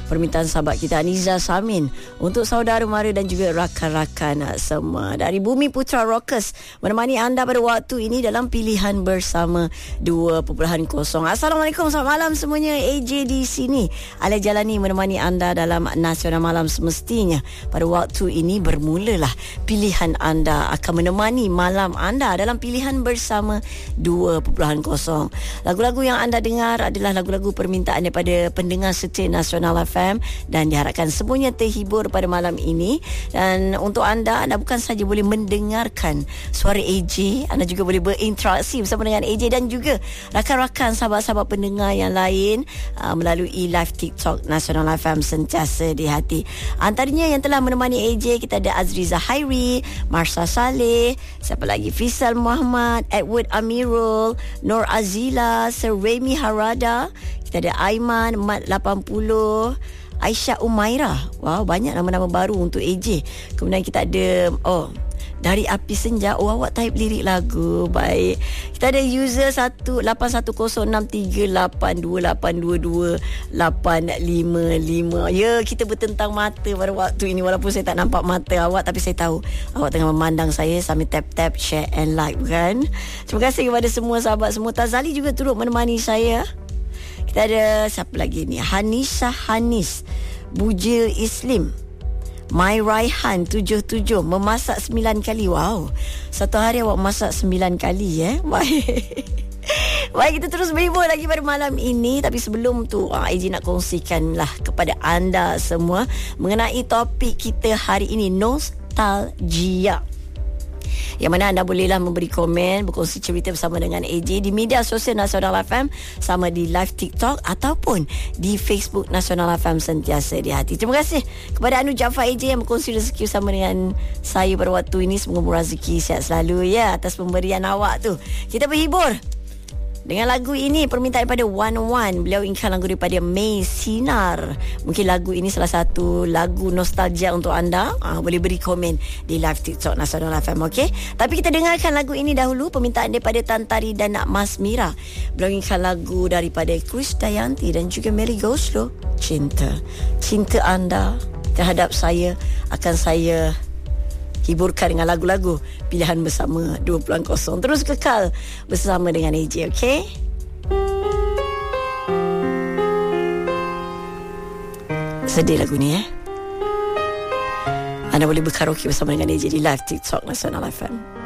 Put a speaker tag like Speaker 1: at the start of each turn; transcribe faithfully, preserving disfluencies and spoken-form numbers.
Speaker 1: permintaan sahabat kita Aniza Samin untuk saudara mara dan juga rakan-rakan semua dari Bumi Putra Rockers menemani anda pada waktu ini dalam pilihan bersama dua titik kosong. Assalamualaikum, selamat malam semuanya. A J di sini Ala Jalani menemani anda dalam Nasional Malam. Semestinya pada waktu ini bermulalah pilihan anda akan menemani malam anda dalam pilihan bersama dua titik kosong. Lagu-lagu yang anda dengar adalah lagu-lagu permintaan daripada pendengar setia Nasional F M dan diharapkan semuanya terhibur pada malam ini. Dan untuk anda, anda bukan saja boleh mendengarkan suara A J, anda juga boleh berinteraksi bersama dengan A J dan juga rakan-rakan sahabat-sahabat pendengar yang lain uh, melalui live TikTok Nasional F M sentiasa di hati. Antaranya yang telah menemani A J, kita ada Azriza Hairi, Marsha Saleh, siapa lagi, Fisal Muhammad, Edward Amirul, Nur Azila, Sir Remy Harada, kita ada Aiman, Mat lapan puluh, Aisyah Umaira. Wow, banyak nama-nama baru untuk A J. Kemudian kita ada, oh, Dari Api Senja. Oh, awak type lirik lagu. Baik. Kita ada user satu lapan satu kosong enam tiga lapan dua lapan dua dua lapan lima lima. Ya, kita bertentang mata pada waktu ini walaupun saya tak nampak mata awak, tapi saya tahu awak tengah memandang saya sambil tap-tap, share and like, bukan? Terima kasih kepada semua sahabat semua. Tazali juga turut menemani saya. Kita ada siapa lagi ni? Hanisha Hanis, Bujil Islim, My Raihan tujuh tujuh, memasak sembilan kali. Wow, satu hari awak masak sembilan kali eh. Baik. Baik, kita terus berhibur lagi pada malam ini. Tapi sebelum tu, A J nak kongsikanlah kepada anda semua mengenai topik kita hari ini, nostalgia. Yang mana anda bolehlah memberi komen, berkongsi cerita bersama dengan A J di media sosial Nasional F M, sama di live TikTok ataupun di Facebook Nasional F M sentiasa di hati. Terima kasih kepada Anu Jaafar A J yang berkongsi rezeki bersama dengan saya pada waktu ini. Semoga murah rezeki, sihat selalu ya atas pemberian awak tu. Kita berhibur dengan lagu ini, permintaan daripada Wan Wan. Beliau inginkan lagu daripada Mei Sinar. Mungkin lagu ini salah satu lagu nostalgia untuk anda. Ah, boleh beri komen di live TikTok Nasional F M, okey? Tapi kita dengarkan lagu ini dahulu, permintaan daripada Tantari dan Nak Mas Mira. Beliau inginkan lagu daripada Chris Dayanti dan juga Mary Goslow, Cinta. Cinta anda terhadap saya akan saya hiburkan dengan lagu-lagu pilihan bersama dua titik kosong. Terus kekal bersama dengan A J, okey? Sedih lagu ni eh. Anda boleh berkaraoke bersama dengan A J di live TikTok Nasional F M.